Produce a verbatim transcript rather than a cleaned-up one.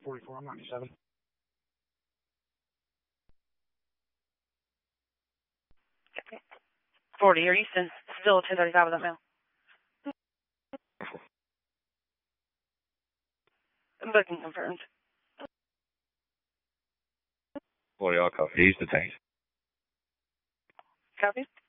forty-four, I'm ninety-seven. forty, you're Easton. Still ten thirty-five without mail. Booking confirmed. forty, I'll copy. He's the tank. Copy.